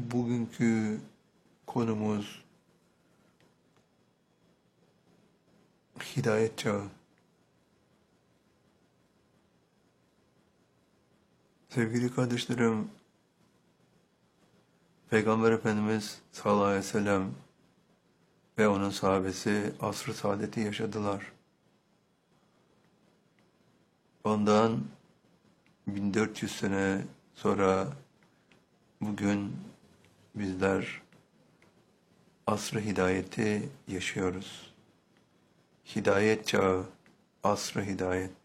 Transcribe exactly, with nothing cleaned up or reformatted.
Bugünkü konumuz hidayet çağı. Sevgili kardeşlerim, Peygamber Efendimiz sallallahu aleyhi ve sellem ve onun sahabesi asr-ı saadeti yaşadılar. Ondan bin dört yüz sene sonra bugün bizler asr-ı hidayeti yaşıyoruz. Hidayet çağı, asr-ı hidayet.